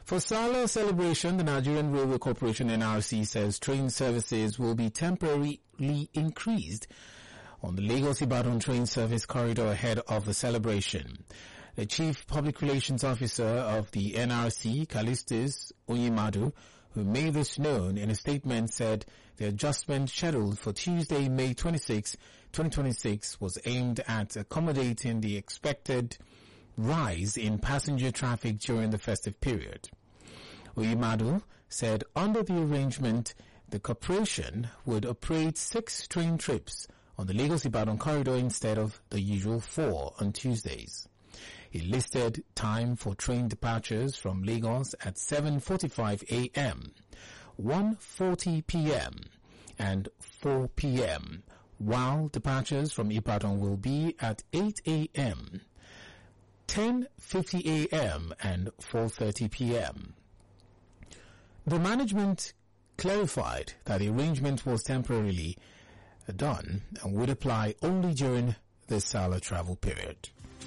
For Salah celebration, the Nigerian Railway Corporation NRC says train services will be temporarily increased on the Lagos-Ibadan train service corridor ahead of the celebration. The Chief Public Relations Officer of the NRC, Callistus Oyemadu, who made this known in a statement, said the adjustment scheduled for Tuesday, May 26, 2026 was aimed at accommodating the expected rise in passenger traffic during the festive period. Oyemadu said under the arrangement, the corporation would operate 6 train trips on the Lagos-Ibadan corridor instead of the usual 4 on Tuesdays. He listed time for train departures from Lagos at 7:45 a.m., 1:40 p.m. and 4 p.m., while departures from Ibadan will be at 8 a.m., 10:50 a.m. and 4:30 p.m. The management clarified that the arrangement was temporarily done and would apply only during the Salah travel period.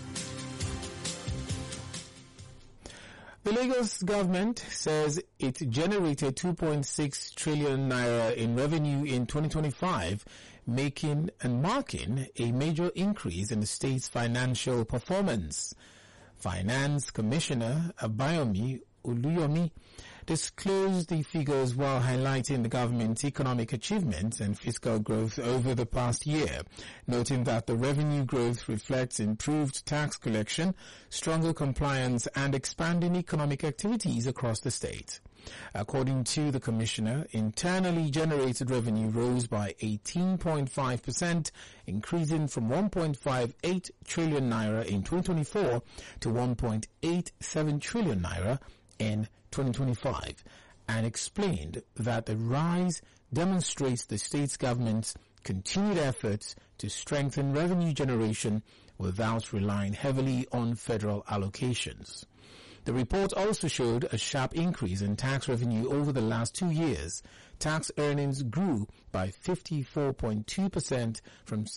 The Lagos government says it generated 2.6 trillion naira in revenue in 2025, making and marking a major increase in the state's financial performance. Finance Commissioner Abayomi Oluyomi disclosed the figures while highlighting the government's economic achievements and fiscal growth over the past year, noting that the revenue growth reflects improved tax collection, stronger compliance, and expanding economic activities across the state. According to the commissioner, internally generated revenue rose by 18.5%, increasing from 1.58 trillion naira in 2024 to 1.87 trillion naira in 2025, and explained that the rise demonstrates the state's government's continued efforts to strengthen revenue generation without relying heavily on federal allocations. The report also showed a sharp increase in tax revenue over the last 2 years. Tax earnings grew by 54.2% from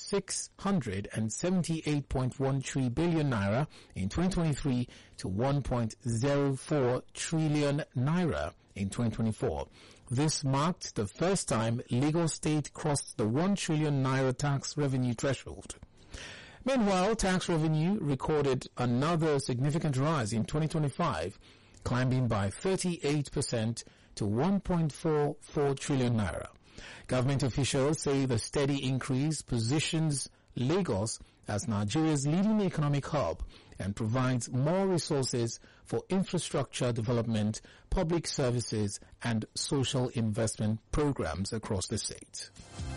678.13 billion naira in 2023 to 1.04 trillion naira in 2024. This marked the first time Lagos State crossed the 1 trillion naira tax revenue threshold. Meanwhile, tax revenue recorded another significant rise in 2025, climbing by 38% to 1.44 trillion naira. Government officials say the steady increase positions Lagos as Nigeria's leading economic hub and provides more resources for infrastructure development, public services, and social investment programs across the state.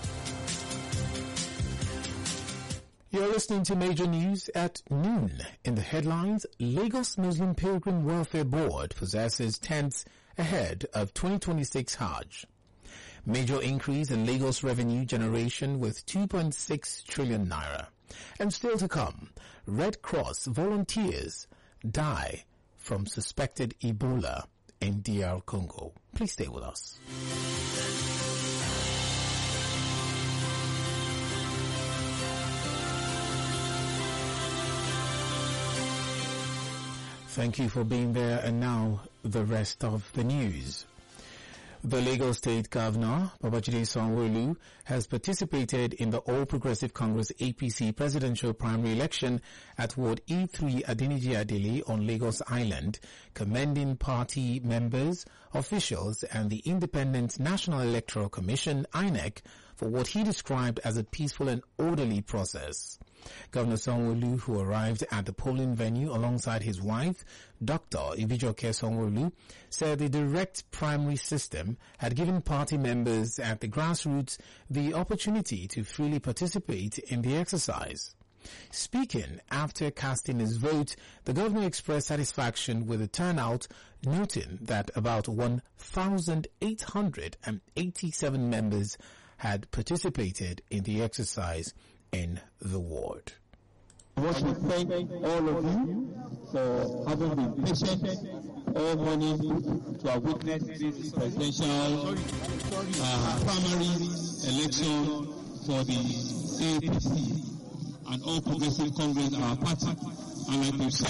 You're listening to Major News at noon. In the headlines, Lagos Muslim Pilgrim Welfare Board possesses tents ahead of 2026 Hajj. Major increase in Lagos revenue generation with 2.6 trillion naira. And still to come, Red Cross volunteers die from suspected Ebola in DR Congo. Please stay with us. Thank you for being there, and now the rest of the news. The Lagos State Governor, Babajide Sanwo-Olu, has participated in the All Progressive Congress APC presidential primary election at Ward E3 Adeniji Adele on Lagos Island, commending party members, officials, and the Independent National Electoral Commission, INEC, for what he described as a peaceful and orderly process. Governor Sanwo-Olu, who arrived at the polling venue alongside his wife, Dr. Ibijoke Sanwo-Olu, said the direct primary system had given party members at the grassroots the opportunity to freely participate in the exercise. Speaking after casting his vote, the governor expressed satisfaction with the turnout, noting that about 1,887 members had participated in the exercise in the ward. I want to thank all of you for having been patient all morning to have witnessed this presidential primary election for the APC and All Progressive Congress, our party. And like you said,